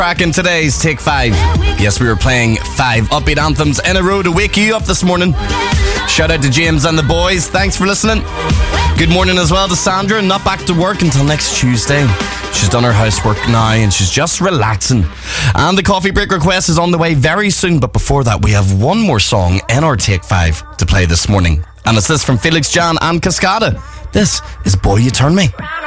Back in today's Take 5. Yes, we were playing 5 upbeat anthems in a row to wake you up this morning. Shout out to James and the boys. Thanks for listening. Good morning as well to Sandra. Not back to work until next Tuesday. She's done her housework now and she's just relaxing. And the coffee break request is on the way very soon. But before that, we have one more song in our Take 5 to play this morning. And it's this from Felix Jan and Cascada. This is Boy You Turn Me.